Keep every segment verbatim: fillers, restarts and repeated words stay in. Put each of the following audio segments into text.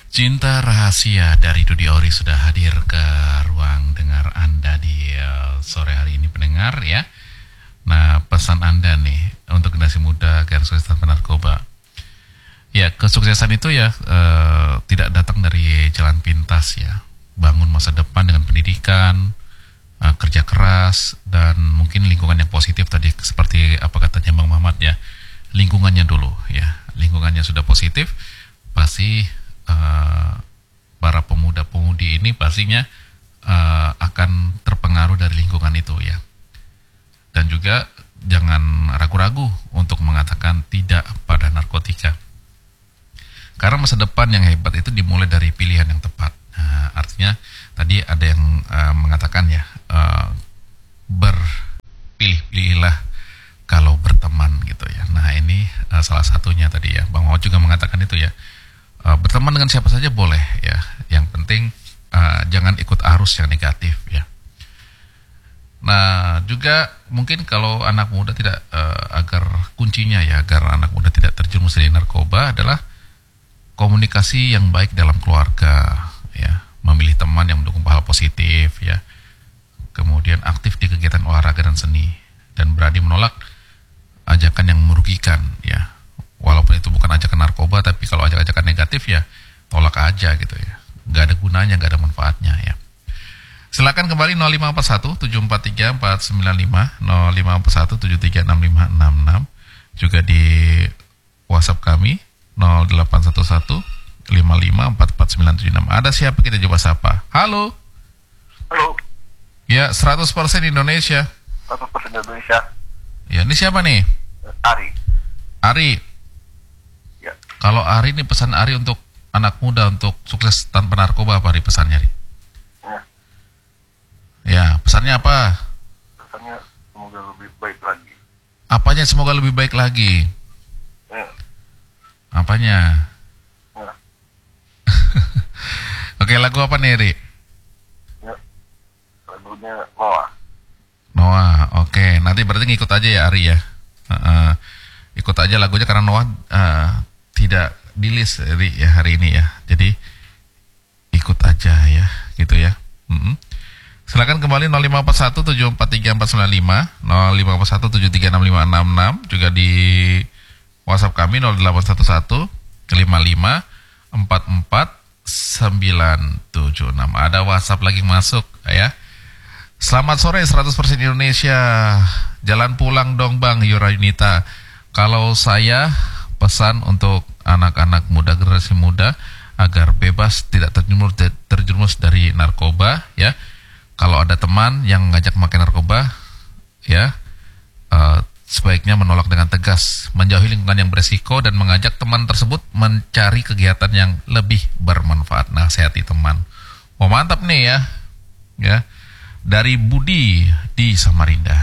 Cinta Rahasia dari Dudy Ori sudah hadir ke ruang dengar Anda di uh, sore hari ini pendengar ya. Nah, pesan Anda nih untuk generasi muda agar sukses tanpa narkoba. Ya, kesuksesan itu ya uh, tidak datang dari jalan pintas ya. Bangun masa depan dengan pendidikan, uh, kerja keras, dan mungkin lingkungan yang positif tadi seperti apa katanya Bang Mamat ya. Lingkungannya dulu ya. Lingkungannya sudah positif, pasti uh, para pemuda-pemudi ini pastinya uh, akan terpengaruh dari lingkungan itu ya. Dan juga jangan ragu-ragu untuk mengatakan tidak pada narkotika. Karena masa depan yang hebat itu dimulai dari pilihan yang tepat. Nah, artinya tadi ada yang uh, mengatakan ya, uh, berpilih-pilihlah kalau berteman gitu ya. Nah ini uh, salah satunya tadi ya. Bang Mamat juga mengatakan itu ya. Uh, berteman dengan siapa saja boleh ya. Yang penting uh, jangan ikut arus yang negatif ya. Nah juga mungkin kalau anak muda tidak uh, agar kuncinya ya agar anak muda tidak terjerumus dari narkoba adalah komunikasi yang baik dalam keluarga ya, memilih teman yang mendukung hal positif ya, kemudian aktif di kegiatan olahraga dan seni, dan berani menolak ajakan yang merugikan ya, walaupun itu bukan ajakan narkoba, tapi kalau ajak-ajakan negatif ya tolak aja gitu ya, nggak ada gunanya, nggak ada manfaatnya ya. Silakan kembali nol lima empat satu tujuh empat tiga empat sembilan lima, nol lima empat satu tujuh tiga enam lima enam enam, juga di WhatsApp kami nol delapan satu satu lima lima empat empat sembilan tujuh enam. Ada siapa kita coba sapa? Halo. Halo. Ya, seratus persen Indonesia. seratus persen Indonesia. Ya, ini siapa nih? Ari. Ari. Ya. Kalau Ari ini pesan Ari untuk anak muda untuk sukses tanpa narkoba apa Ari pesannya Ari? Ya. Ya, pesannya apa? Pesannya semoga lebih baik lagi. Apanya semoga lebih baik lagi? Ya. Apanya? Ya. Oke, lagu apa nih, Ri? Ya. Lagunya Noah. Noah, oke. Nanti berarti ngikut aja ya, Ari ya. Uh, ikut aja lagunya karena Noah uh, tidak di list Ri, ya hari ini ya. Jadi ikut aja ya, gitu ya. Mm-hmm. Silakan kembali nol lima empat satu tujuh empat tiga empat sembilan lima, nol lima empat satu tujuh tiga enam lima enam enam, juga di WhatsApp kami nol delapan satu satu lima lima empat empat sembilan tujuh enam. Ada WhatsApp lagi masuk ya. Selamat sore seratus persen Indonesia. Jalan pulang dong Bang Yura Yunita. Kalau saya pesan untuk anak-anak muda, generasi muda agar bebas tidak terjerumus terjerumus dari narkoba ya. Kalau ada teman yang ngajak makan narkoba ya, uh, sebaiknya menolak dengan tegas, menjauhi lingkungan yang beresiko, dan mengajak teman tersebut mencari kegiatan yang lebih bermanfaat. Nasihati teman. Oh mantap nih ya, ya dari Budi di Samarinda.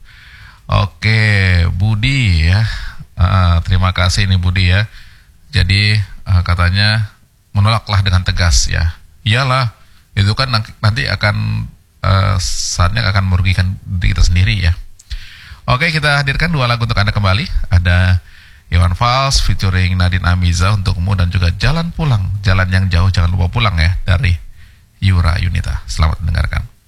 Oke Budi ya, uh, terima kasih nih Budi ya. Jadi uh, katanya menolaklah dengan tegas ya. Iyalah, itu kan nanti akan uh, saatnya akan merugikan diri kita sendiri ya. Oke, kita hadirkan dua lagu untuk Anda kembali. Ada Iwan Fals featuring Nadine Amiza untukmu, dan juga Jalan Pulang, Jalan yang Jauh Jangan Lupa Pulang ya, dari Yura Yunita. Selamat mendengarkan.